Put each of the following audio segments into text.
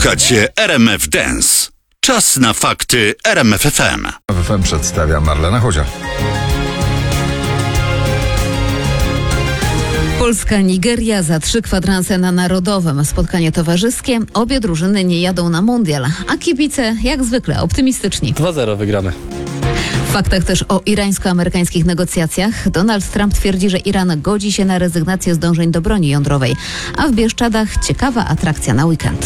Słuchacie RMF Dance. Czas na fakty RMF FM. FM przedstawia Marlena Chodzia. Polska-Nigeria za 3 kwadranse na Narodowym. Spotkanie towarzyskie. Obie drużyny nie jadą na mundial, a kibice jak zwykle optymistyczni. 2-0 wygramy. W faktach też o irańsko-amerykańskich negocjacjach. Donald Trump twierdzi, że Iran godzi się na rezygnację z dążeń do broni jądrowej. A w Bieszczadach ciekawa atrakcja na weekend.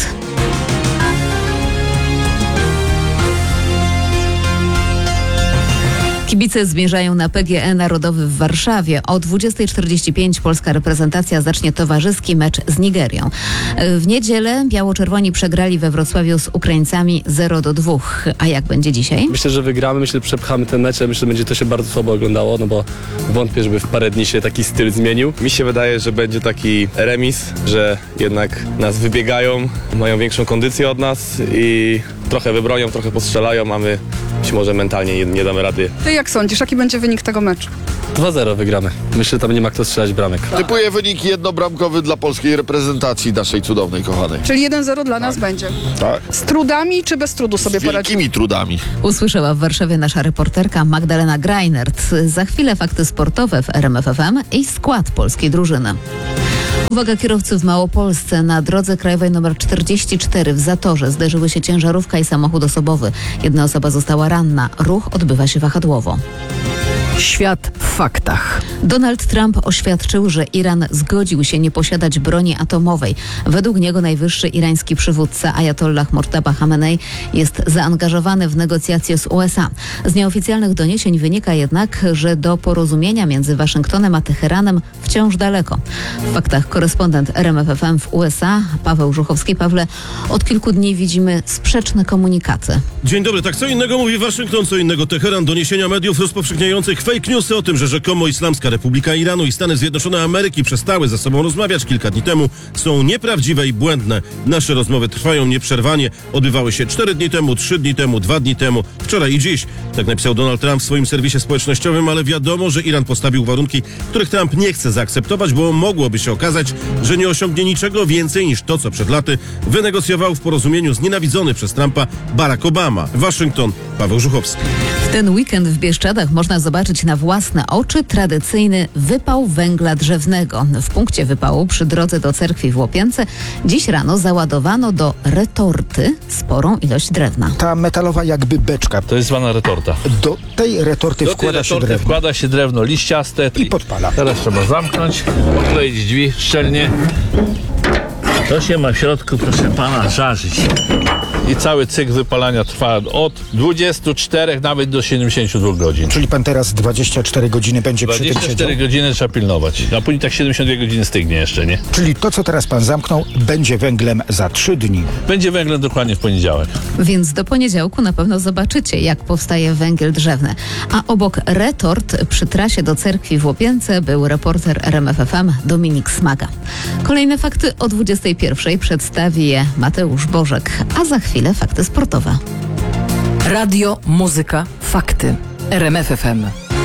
Kibice zmierzają na PGE Narodowy w Warszawie. O 20:45 polska reprezentacja zacznie towarzyski mecz z Nigerią. W niedzielę biało-czerwoni przegrali we Wrocławiu z Ukraińcami 0-2. A jak będzie dzisiaj? Myślę, że wygramy, myślę, że przepchamy ten mecz, myślę, że będzie to się bardzo słabo oglądało, no bo wątpię, żeby w parę dni się taki styl zmienił. Mi się wydaje, że będzie taki remis, że jednak nas wybiegają, mają większą kondycję od nas i trochę wybronią, trochę postrzelają, a my być może mentalnie nie damy rady. Ty jak sądzisz, jaki będzie wynik tego meczu? 2-0 wygramy. Myślę, że tam nie ma kto strzelać bramek. Typuję wynik jednobramkowy dla polskiej reprezentacji, naszej cudownej, kochanej. Czyli 1-0 dla nas będzie. Tak. Z trudami czy bez trudu sobie Z poradzimy? wielkimi trudami. Usłyszała w Warszawie nasza reporterka Magdalena Greinert. Za chwilę fakty sportowe w RMF FM i skład polskiej drużyny. Uwaga kierowców w Małopolsce. Na drodze krajowej nr 44 w Zatorze zderzyły się ciężarówka i samochód osobowy. Jedna osoba została ranna. Ruch odbywa się wahadłowo. Świat w faktach. Donald Trump oświadczył, że Iran zgodził się nie posiadać broni atomowej. Według niego najwyższy irański przywódca Ajatollah Murtaba Chamenei jest zaangażowany w negocjacje z USA. Z nieoficjalnych doniesień wynika jednak, że do porozumienia między Waszyngtonem a Teheranem wciąż daleko. W faktach korespondent RMF FM w USA Paweł Żuchowski. Pawle, od kilku dni widzimy sprzeczne komunikaty. Dzień dobry. Tak, co innego mówi Waszyngton, co innego Teheran. Doniesienia mediów rozpowszechniających fake newsy o tym, że rzekomo Islamska Republika Iranu i Stany Zjednoczone Ameryki przestały ze sobą rozmawiać kilka dni temu, są nieprawdziwe i błędne. Nasze rozmowy trwają nieprzerwanie. Odbywały się 4 dni temu, 3 dni temu, 2 dni temu, wczoraj i dziś. Tak napisał Donald Trump w swoim serwisie społecznościowym, ale wiadomo, że Iran postawił warunki, których Trump nie chce zaakceptować, bo mogłoby się okazać, że nie osiągnie niczego więcej niż to, co przed laty wynegocjował w porozumieniu znienawidzony przez Trumpa Barack Obama. Waszyngton, Paweł Żuchowski. W ten weekend w Bieszczadach można zobaczyć na własne oczy tradycyjny wypał węgla drzewnego. W punkcie wypału przy drodze do cerkwi w Łopience dziś rano załadowano do retorty sporą ilość drewna. Ta metalowa jakby beczka. To jest zwana retorta. Do tej retorty wkłada się drewno liściaste i podpala. Teraz trzeba zamknąć, odkleić drzwi szczelnie. To się ma w środku, proszę pana, żarzyć. I cały cykl wypalania trwa od 24 nawet do 72 godzin. Czyli pan teraz 24 godziny będzie przy tym siedział? 24 godziny trzeba pilnować. A później tak 72 godziny stygnie jeszcze, nie? Czyli to, co teraz pan zamknął, będzie węglem za 3 dni. Będzie węglem dokładnie w poniedziałek. Więc do poniedziałku na pewno zobaczycie, jak powstaje węgiel drzewny. A obok retort przy trasie do cerkwi w Łopience był reporter RMF FM Dominik Smaga. Kolejne fakty o 21:00 przedstawi je Mateusz Bożek, a za chwilę fakty sportowe. Radio, muzyka, fakty. RMF FM.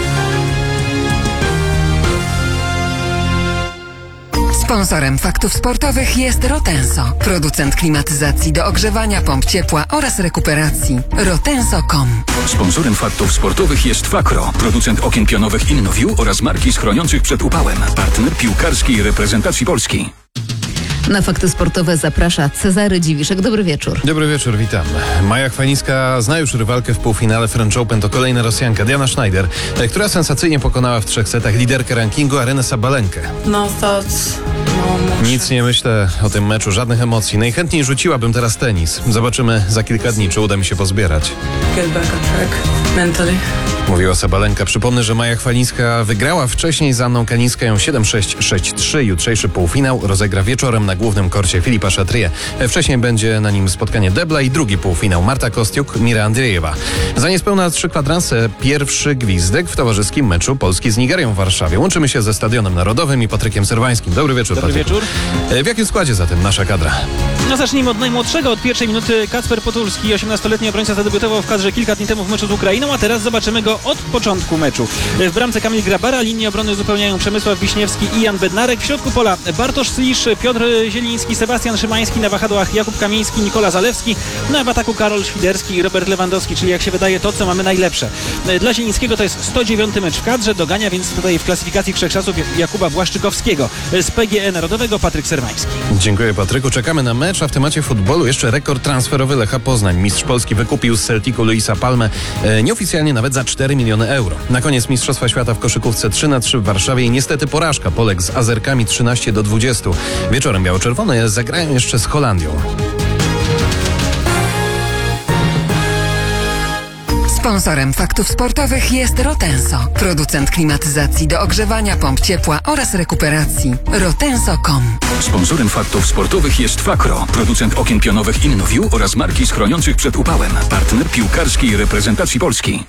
Sponsorem faktów sportowych jest Rotenso, producent klimatyzacji do ogrzewania, pomp ciepła oraz rekuperacji. Rotenso.com. Sponsorem faktów sportowych jest Fakro, producent okien pionowych InnoView oraz marki schroniących przed upałem. Partner piłkarskiej reprezentacji Polski. Na fakty sportowe zaprasza Cezary Dziwiszek. Dobry wieczór. Dobry wieczór, witam. Maja Chwalińska zna już rywalkę w półfinale French Open. To kolejna Rosjanka, Diana Schneider, która sensacyjnie pokonała w 3 setach liderkę rankingu Arenę Sabalenkę. Nic nie myślę o tym meczu, żadnych emocji. Najchętniej rzuciłabym teraz tenis. Zobaczymy za kilka dni, czy uda mi się pozbierać. Mówiła Sabalenka. Przypomnę, że Maja Chwalińska wygrała wcześniej z Anną Kanińską 7-6, 6-3. Jutrzejszy półfinał rozegra wieczorem na głównym korcie Filipa Chatrier. Wcześniej będzie na nim spotkanie debla i drugi półfinał Marta Kostiuk, Mira Andriejewa. Za niespełna 3 kwadranse pierwszy gwizdek w towarzyskim meczu Polski z Nigerią w Warszawie. Łączymy się ze Stadionem Narodowym i Patrykiem Serwańskim. Dobry wieczór, Patryku. wieczór. W jakim składzie zatem nasza kadra? No zacznijmy od najmłodszego. Od pierwszej minuty Kacper Potulski, 18-letni obrońca, zadebiutował w kadrze kilka dni temu w meczu z Ukrainą, a teraz zobaczymy go od początku meczu. W bramce Kamil Grabara, linię obrony uzupełniają Przemysław Wiśniewski i Jan Bednarek. W środku pola Bartosz Slisz, Piotr Zieliński, Sebastian Szymański, na wahadłach Jakub Kamiński, Nikola Zalewski, no w ataku Karol Świderski i Robert Lewandowski, czyli jak się wydaje to, co mamy najlepsze. Dla Zielińskiego to jest 109 mecz w kadrze, dogania więc tutaj w klasyfikacji wszechczasów Jakuba Błaszczykowskiego. Z PGE Narodowego Patryk Serwański. Dziękuję, Patryku. Czekamy na mecz, a w temacie futbolu jeszcze rekord transferowy Lecha Poznań. Mistrz Polski wykupił z Celticu Luisa Palmę nieoficjalnie nawet za 4 miliony euro. Na koniec Mistrzostwa Świata w koszykówce 3-3 w Warszawie i niestety porażka Polek z Azerkami 13-20. Wieczorem biało-czerwone zagrają jeszcze z Holandią. Sponsorem Faktów Sportowych jest Rotenso, producent klimatyzacji do ogrzewania, pomp ciepła oraz rekuperacji. Rotenso.com. Sponsorem Faktów Sportowych jest Fakro, producent okien pionowych InnoView oraz marki chroniących przed upałem. Partner piłkarskiej reprezentacji Polski.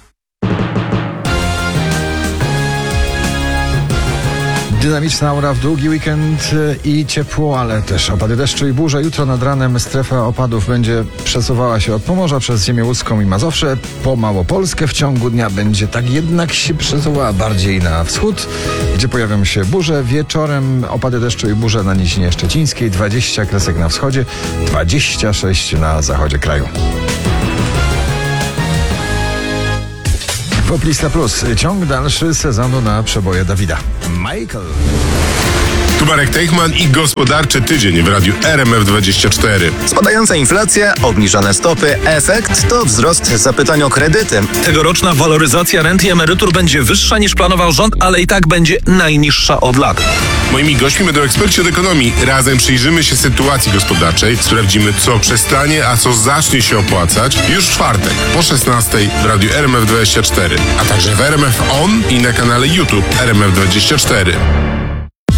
Dynamiczna aura w długi weekend i ciepło, ale też opady deszczu i burze. Jutro nad ranem strefa opadów będzie przesuwała się od Pomorza przez ziemię łódzką i Mazowsze po Małopolskę. W ciągu dnia będzie tak jednak się przesuwała bardziej na wschód, gdzie pojawią się burze. Wieczorem opady deszczu i burze na Nizinie Szczecińskiej, 20 kresek na wschodzie, 26 na zachodzie kraju. Poplista Plus. Ciąg dalszy sezonu na przeboje Dawida. Michael. Tu Marek Teichman i Gospodarczy Tydzień w radiu RMF24. Spadająca inflacja, obniżone stopy. Efekt to wzrost zapytań o kredyty. Tegoroczna waloryzacja rent i emerytur będzie wyższa niż planował rząd, ale i tak będzie najniższa od lat. Moimi gośćmi będą eksperci od ekonomii. Razem przyjrzymy się sytuacji gospodarczej, sprawdzimy, co przestanie, a co zacznie się opłacać już w czwartek po 16 w radiu RMF24, a także w RMF On i na kanale YouTube RMF24.